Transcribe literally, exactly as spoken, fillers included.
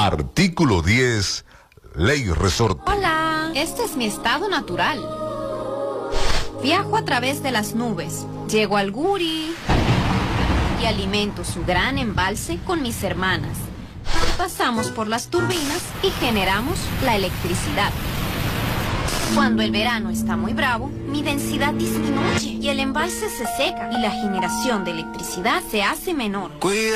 Artículo diez. Ley Resorte. Hola, este es mi estado natural. Viajo a través de las nubes, llego al Guri y alimento su gran embalse con mis hermanas. Pasamos por las turbinas y generamos la electricidad. Cuando el verano está muy bravo, mi densidad disminuye y el embalse se seca y la generación de electricidad se hace menor. Cuida